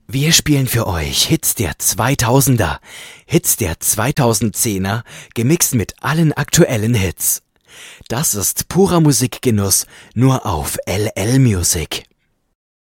Wir spielen für euch Hits der 2000er, Hits der 2010er, gemixt mit allen aktuellen Hits. Das ist purer Musikgenuss, nur auf LL Music.